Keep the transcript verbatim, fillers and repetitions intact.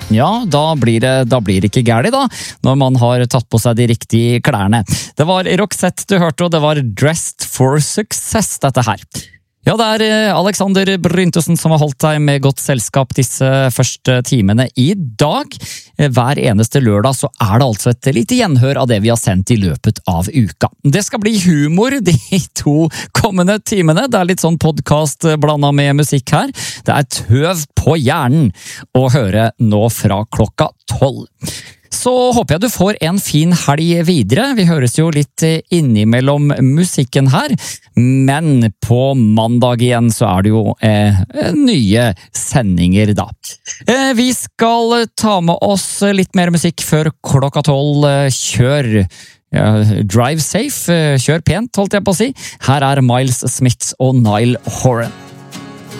Ja, da blir det, da blir det ikke gærlig da, når man har tatt på seg de riktige klærne. Det var Roxette du hørte, og det var Dressed for Success, dette her. Ja, det er Alexander Bryntesen som har holdt deg med godt selskap disse første timene i dag. Hver eneste lørdag så er det altså et lite gjenhør av det vi har sendt i løpet av uka. Det skal bli humor de to kommende timene. Det er litt sånn podcast blandet med musikk her. Det er tøv på hjernen å høre nå fra klokka tolv. Så håper jeg du får en fin helg videre. Vi høres jo litt innimellom musikken her, men på mandag igjen så er det jo eh, nye sendinger da. Eh, vi skal ta med oss litt mer musikk før klokka tolv. Kjør ja, drive safe, kjør pent holdt jeg på å si. Her er Miles Smith og Niall Horan.